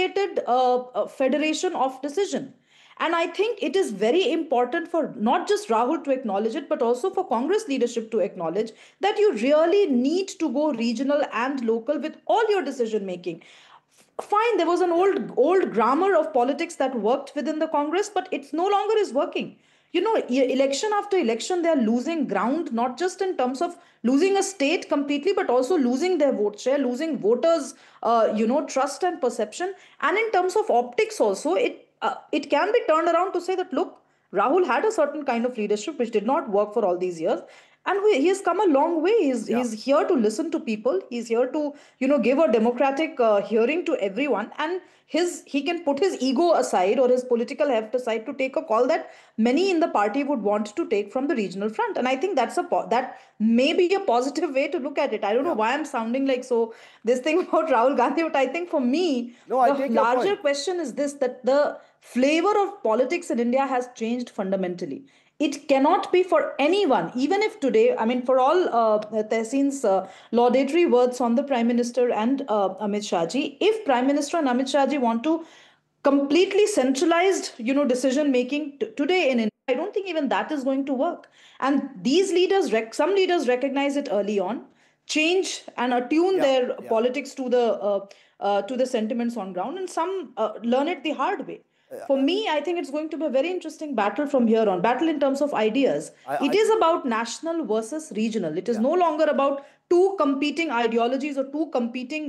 integrated federation of decision. And I think it is very important for not just Rahul to acknowledge it, but also for Congress leadership to acknowledge that you really need to go regional and local with all your decision making. Fine, there was an old grammar of politics that worked within the Congress, but it's no longer is working. Election after election, they are losing ground, not just in terms of losing a state completely, but also losing their vote share, losing voters, trust and perception. And in terms of optics also, it can be turned around to say that, look, Rahul had a certain kind of leadership which did not work for all these years. And he has come a long way. He's here to listen to people. He's here to, give a democratic hearing to everyone. And he can put his ego aside or his political heft aside to take a call that many in the party would want to take from the regional front. And I think that may be a positive way to look at it. I don't know why I'm sounding like this thing about Rahul Gandhi, but I think for me, the larger question is this, that the flavor of politics in India has changed fundamentally. It cannot be for anyone, even if today, for all Tehseen's laudatory words on the Prime Minister and Amit Shah ji, if Prime Minister and Amit Shah ji want to completely centralized, decision making today in India, I don't think even that is going to work. And these leaders, some leaders recognize it early on, change and attune their politics to the sentiments on ground, and some learn it the hard way. For me, I think it's going to be a very interesting battle from here on. Battle in terms of ideas. It is about national versus regional. It is no longer about two competing ideologies or two competing,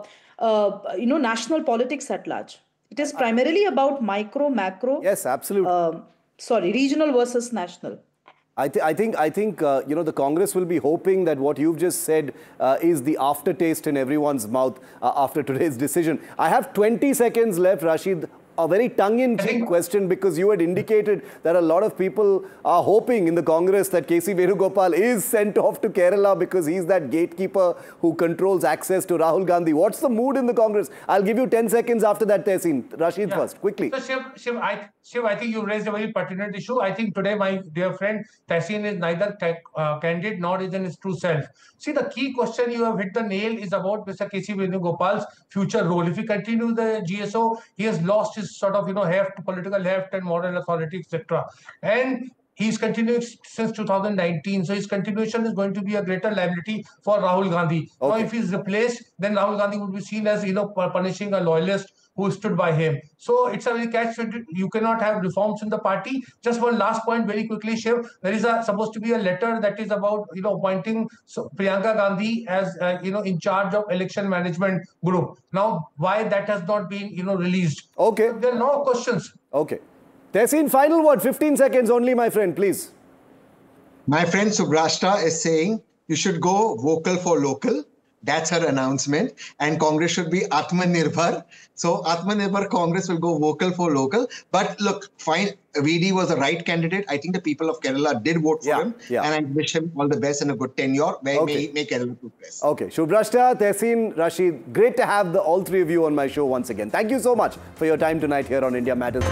national politics at large. It is primarily about micro, macro. Yes, absolutely. Regional versus national. I think the Congress will be hoping that what you've just said is the aftertaste in everyone's mouth after today's decision. I have 20 seconds left, Rashid. A very tongue-in-cheek question, because you had indicated that a lot of people are hoping in the Congress that K.C. Venugopal is sent off to Kerala because he's that gatekeeper who controls access to Rahul Gandhi. What's the mood in the Congress? I'll give you 10 seconds after that, Tehseen. Rashid first, quickly. So, Shiv, I think you raised a very pertinent issue. I think today my dear friend Tehseen is neither candid nor is in his true self. See, the key question you have hit the nail is about Mr. K.C. Venugopal's future role. If he continues the GSO, he has lost his sort of, heft, political heft and moral authority, etc. And he's continuing since 2019. So his continuation is going to be a greater liability for Rahul Gandhi. Okay. Now, if he's replaced, then Rahul Gandhi would be seen as, punishing a loyalist who stood by him. So it's a very catch. You cannot have reforms in the party. Just one last point very quickly, Shiv. There is supposed to be a letter that is about, appointing Priyanka Gandhi as, in charge of election management group. Now, why that has not been, released? Okay. So there are no questions. Okay. Tehseen, final word, 15 seconds only, my friend, please. My friend Subrashta is saying you should go vocal for local. That's her announcement. And Congress should be Atmanirbhar. So Atmanirbhar Congress will go vocal for local. But look, fine, VD was the right candidate. I think the people of Kerala did vote for him. Yeah. And I wish him all the best and a good tenure where may Kerala progress. Okay. Subrashta, Tehseen, Rashid, great to have all three of you on my show once again. Thank you so much for your time tonight here on India Matters.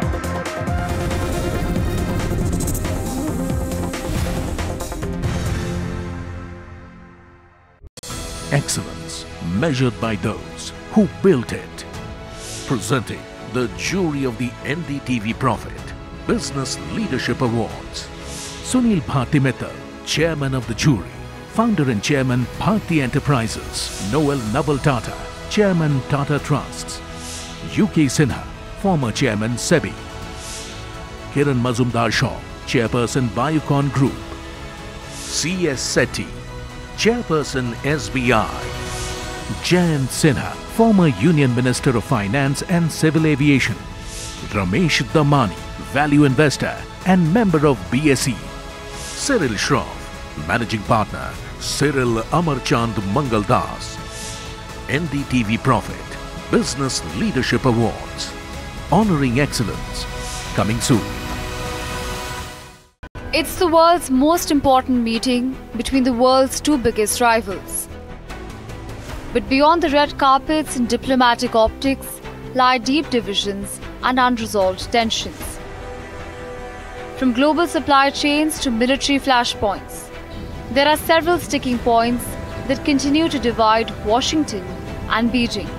Excellence measured by those who built it. Presenting the jury of the NDTV Profit Business Leadership Awards. Sunil Bharti Mittal, Chairman of the jury. Founder and Chairman, Bharti Enterprises. Noel Naval Tata, Chairman, Tata Trusts. UK Sinha, former Chairman, SEBI. Kiran Mazumdar Shaw, Chairperson, Biocon Group. C.S. Sethi, Chairperson, SBI. Jayant Sinha, former Union Minister of Finance and Civil Aviation. Ramesh Damani, value investor and member of BSE. Cyril Shroff, Managing Partner, Cyril Amarchand Mangaldas. NDTV Profit Business Leadership Awards. Honoring excellence. Coming soon. It's the world's most important meeting between the world's two biggest rivals. But beyond the red carpets and diplomatic optics lie deep divisions and unresolved tensions. From global supply chains to military flashpoints, there are several sticking points that continue to divide Washington and Beijing.